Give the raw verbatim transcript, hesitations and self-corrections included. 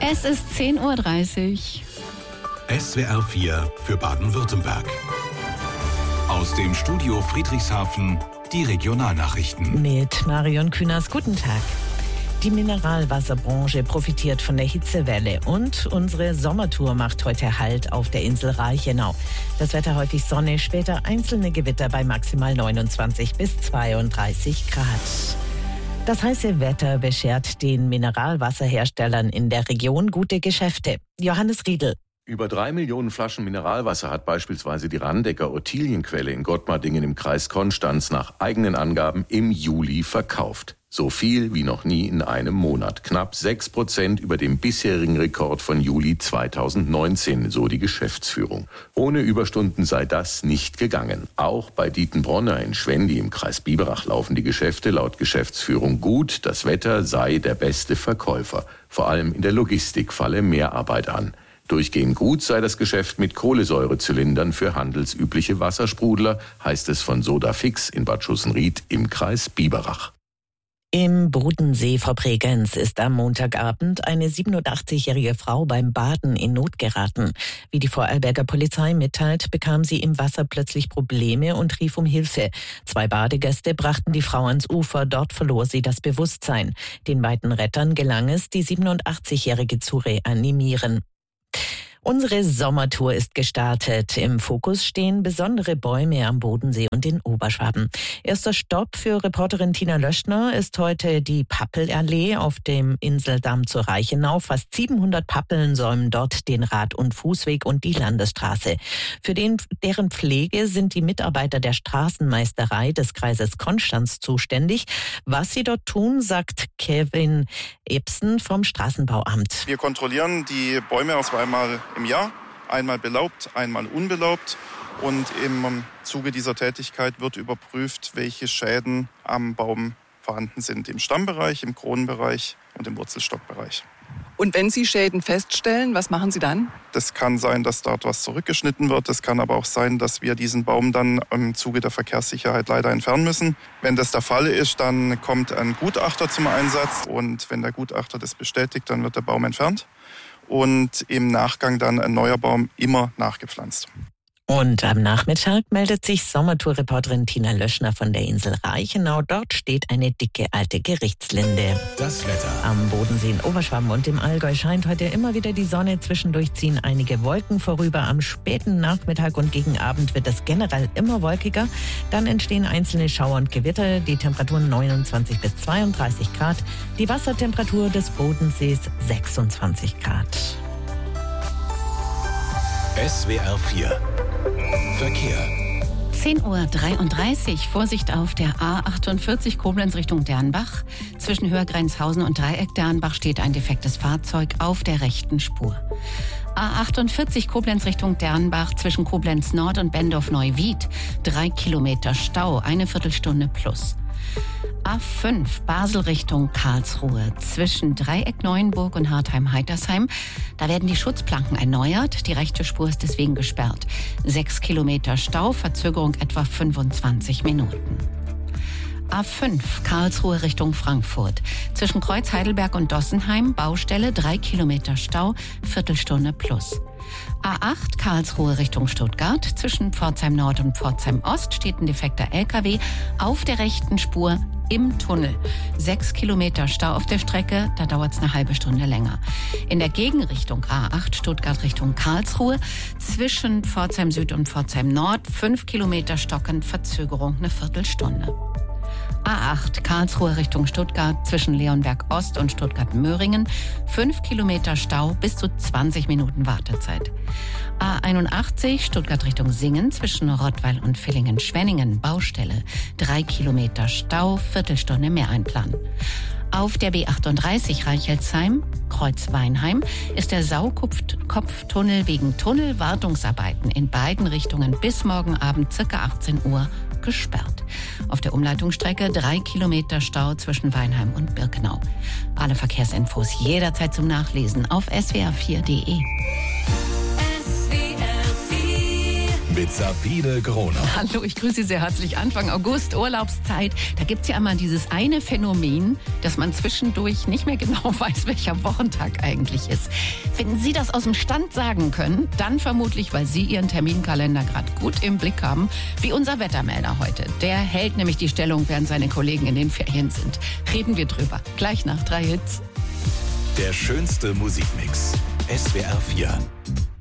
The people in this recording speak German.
Es ist zehn Uhr dreißig. S W R vier für Baden-Württemberg. Aus dem Studio Friedrichshafen die Regionalnachrichten. Mit Marion Künast, guten Tag. Die Mineralwasserbranche profitiert von der Hitzewelle und unsere Sommertour macht heute Halt auf der Insel Reichenau. Das Wetter häufig Sonne, später einzelne Gewitter bei maximal neunundzwanzig bis zweiunddreißig Grad. Das heiße Wetter beschert den Mineralwasserherstellern in der Region gute Geschäfte. Johannes Riedl. Über drei Millionen Flaschen Mineralwasser hat beispielsweise die Randecker Ottilienquelle in Gottmardingen im Kreis Konstanz nach eigenen Angaben im Juli verkauft. So viel wie noch nie in einem Monat. Knapp sechs Prozent über dem bisherigen Rekord von Juli zweitausendneunzehn, so die Geschäftsführung. Ohne Überstunden sei das nicht gegangen. Auch bei Dietenbronner in Schwendi im Kreis Biberach laufen die Geschäfte laut Geschäftsführung gut. Das Wetter sei der beste Verkäufer. Vor allem in der Logistik falle Mehrarbeit an. Durchgehend gut sei das Geschäft mit Kohlensäurezylindern für handelsübliche Wassersprudler, heißt es von Sodafix in Bad Schussenried im Kreis Biberach. Im Bodensee vor Bregenz ist am Montagabend eine siebenundachtzigjährige Frau beim Baden in Not geraten. Wie die Vorarlberger Polizei mitteilt, bekam sie im Wasser plötzlich Probleme und rief um Hilfe. Zwei Badegäste brachten die Frau ans Ufer, dort verlor sie das Bewusstsein. Den beiden Rettern gelang es, die siebenundachtzigjährige zu reanimieren. Unsere Sommertour ist gestartet. Im Fokus stehen besondere Bäume am Bodensee und in Oberschwaben. Erster Stopp für Reporterin Tina Löschner ist heute die Pappelallee auf dem Inseldamm zur Reichenau. Fast siebenhundert Pappeln säumen dort den Rad- und Fußweg und die Landesstraße. Für den, deren Pflege sind die Mitarbeiter der Straßenmeisterei des Kreises Konstanz zuständig. Was sie dort tun, sagt Kevin Ebsen vom Straßenbauamt. Wir kontrollieren die Bäume aus zweimal im Jahr, einmal belaubt, einmal unbelaubt. Und im Zuge dieser Tätigkeit wird überprüft, welche Schäden am Baum vorhanden sind. Im Stammbereich, im Kronenbereich und im Wurzelstockbereich. Und wenn Sie Schäden feststellen, was machen Sie dann? Das kann sein, dass dort was zurückgeschnitten wird. Es kann aber auch sein, dass wir diesen Baum dann im Zuge der Verkehrssicherheit leider entfernen müssen. Wenn das der Fall ist, dann kommt ein Gutachter zum Einsatz. Und wenn der Gutachter das bestätigt, dann wird der Baum entfernt. Und im Nachgang dann ein neuer Baum immer nachgepflanzt. Und am Nachmittag meldet sich Sommertour-Reporterin Tina Löschner von der Insel Reichenau. Dort steht eine dicke alte Gerichtslinde. Das Wetter. Am Bodensee in Oberschwaben und im Allgäu scheint heute immer wieder die Sonne. Zwischendurch ziehen einige Wolken vorüber. Am späten Nachmittag und gegen Abend wird es generell immer wolkiger. Dann entstehen einzelne Schauer und Gewitter. Die Temperaturen neunundzwanzig bis zweiunddreißig Grad. Die Wassertemperatur des Bodensees sechsundzwanzig Grad. S W R vier Verkehr. zehn Uhr dreiunddreißig. Vorsicht auf der A achtundvierzig Koblenz Richtung Dernbach. Zwischen Höhergrenzhausen und Dreieck Dernbach steht ein defektes Fahrzeug auf der rechten Spur. A achtundvierzig Koblenz Richtung Dernbach zwischen Koblenz Nord und Bendorf-Neuwied. Drei Kilometer Stau, eine Viertelstunde plus. A fünf Basel Richtung Karlsruhe zwischen Dreieck Neuenburg und Hartheim-Heitersheim. Da werden die Schutzplanken erneuert. Die rechte Spur ist deswegen gesperrt. Sechs Kilometer Stau, Verzögerung etwa fünfundzwanzig Minuten. A fünf Karlsruhe Richtung Frankfurt. Zwischen Kreuz Heidelberg und Dossenheim Baustelle, drei Kilometer Stau, Viertelstunde plus. A acht Karlsruhe Richtung Stuttgart. Zwischen Pforzheim Nord und Pforzheim Ost steht ein defekter L K W auf der rechten Spur im Tunnel. Sechs Kilometer Stau auf der Strecke, da dauert es eine halbe Stunde länger. In der Gegenrichtung A acht Stuttgart Richtung Karlsruhe. Zwischen Pforzheim Süd und Pforzheim Nord fünf Kilometer stockend, Verzögerung eine Viertelstunde. A acht Karlsruhe Richtung Stuttgart zwischen Leonberg Ost und Stuttgart-Möhringen. fünf Kilometer Stau, bis zu zwanzig Minuten Wartezeit. A einundachtzig Stuttgart Richtung Singen zwischen Rottweil und Villingen-Schwenningen. Baustelle. drei Kilometer Stau, Viertelstunde mehr einplanen. Auf der B achtunddreißig Reichelsheim, Kreuz Weinheim, ist der Saukopftunnel wegen Tunnelwartungsarbeiten in beiden Richtungen bis morgen Abend ca. achtzehn Uhr gesperrt. Auf der Umleitungsstrecke drei Kilometer Stau zwischen Weinheim und Birkenau. Alle Verkehrsinfos jederzeit zum Nachlesen auf s w r vier punkt d e. Mit mit Sabine Groner. Hallo, ich grüße Sie sehr herzlich. Anfang August, Urlaubszeit. Da gibt es ja immer dieses eine Phänomen, dass man zwischendurch nicht mehr genau weiß, welcher Wochentag eigentlich ist. Wenn Sie das aus dem Stand sagen können, dann vermutlich, weil Sie Ihren Terminkalender gerade gut im Blick haben, wie unser Wettermelder heute. Der hält nämlich die Stellung, während seine Kollegen in den Ferien sind. Reden wir drüber. Gleich nach drei Hits. Der schönste Musikmix. S W R vier.